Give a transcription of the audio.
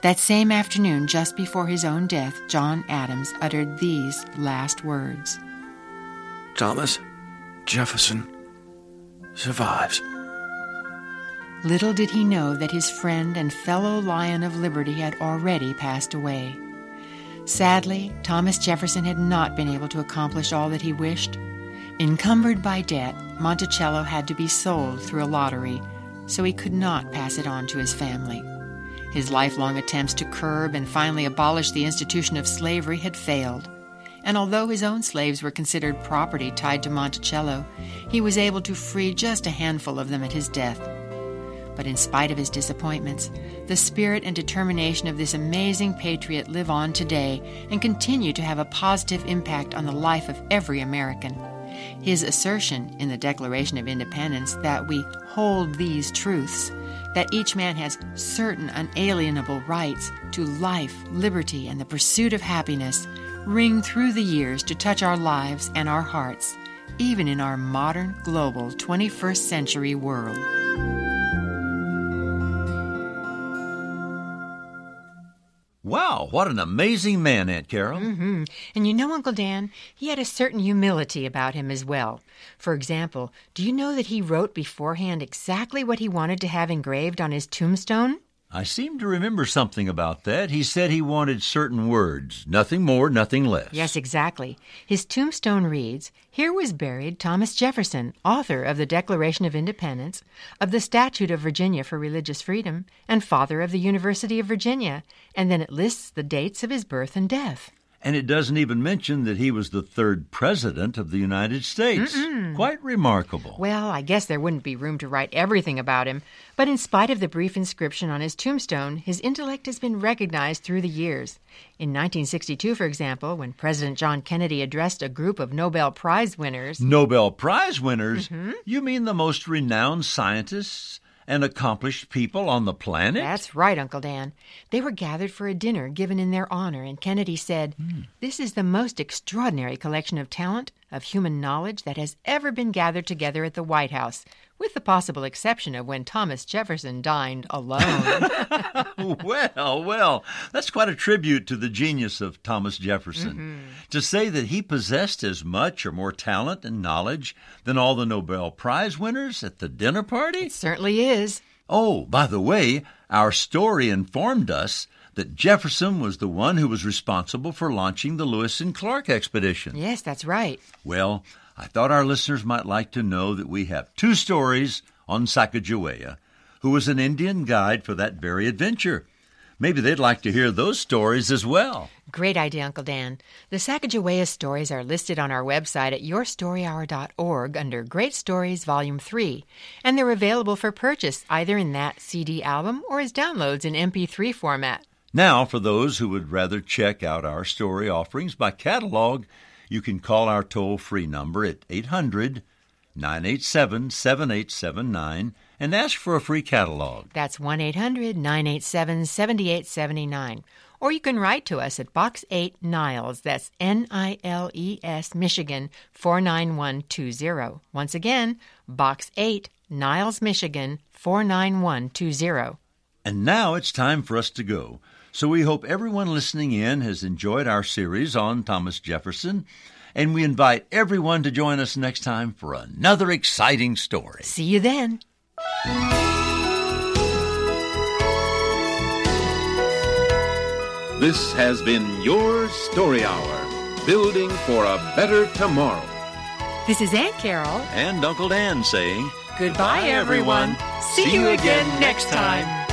That same afternoon, just before his own death, John Adams uttered these last words. Thomas Jefferson survives. Little did he know that his friend and fellow Lion of Liberty had already passed away. Sadly, Thomas Jefferson had not been able to accomplish all that he wished. Encumbered by debt, Monticello had to be sold through a lottery, so he could not pass it on to his family. His lifelong attempts to curb and finally abolish the institution of slavery had failed, and although his own slaves were considered property tied to Monticello, he was able to free just a handful of them at his death. But in spite of his disappointments, the spirit and determination of this amazing patriot live on today and continue to have a positive impact on the life of every American. His assertion in the Declaration of Independence that we hold these truths, that each man has certain unalienable rights to life, liberty, and the pursuit of happiness, ring through the years to touch our lives and our hearts, even in our modern, global, 21st century world. Wow, what an amazing man, Aunt Carol. Mm-hmm. And you know, Uncle Dan, he had a certain humility about him as well. For example, do you know that he wrote beforehand exactly what he wanted to have engraved on his tombstone? I seem to remember something about that. He said he wanted certain words, nothing more, nothing less. Yes, exactly. His tombstone reads, "Here was buried Thomas Jefferson, author of the Declaration of Independence, of the Statute of Virginia for Religious Freedom, and father of the University of Virginia." And then it lists the dates of his birth and death. And it doesn't even mention that he was the third president of the United States. Quite remarkable. Well, I guess there wouldn't be room to write everything about him, but in spite of the brief inscription on his tombstone, his intellect has been recognized through the years. In 1962, for example, when President John Kennedy addressed a group of Nobel Prize winners... Nobel Prize winners? You mean the most renowned scientists and accomplished people on the planet? That's right, Uncle Dan. They were gathered for a dinner given in their honor, and Kennedy said, "This is the most extraordinary collection of talent, of human knowledge that has ever been gathered together at the White House, with the possible exception of when Thomas Jefferson dined alone." Well, that's quite a tribute to the genius of Thomas Jefferson. To say that he possessed as much or more talent and knowledge than all the Nobel Prize winners at the dinner party? It certainly is. Oh, by the way, our story informed us that Jefferson was the one who was responsible for launching the Lewis and Clark expedition. Yes, that's right. Well, I thought our listeners might like to know that we have two stories on Sacagawea, who was an Indian guide for that very adventure. Maybe they'd like to hear those stories as well. Great idea, Uncle Dan. The Sacagawea stories are listed on our website at yourstoryhour.org under Great Stories Volume 3, and they're available for purchase either in that CD album or as downloads in MP3 format. Now, for those who would rather check out our story offerings by catalog, you can call our toll-free number at 800-987-7879 and ask for a free catalog. That's 1-800-987-7879. Or you can write to us at Box 8 Niles, that's Niles, Michigan, 49120. Once again, Box 8, Niles, Michigan, 49120. And now it's time for us to go. So we hope everyone listening in has enjoyed our series on Thomas Jefferson, and we invite everyone to join us next time for another exciting story. See you then. This has been Your Story Hour, building for a better tomorrow. This is Aunt Carol And Uncle Dan saying, goodbye, everyone. See you again next time.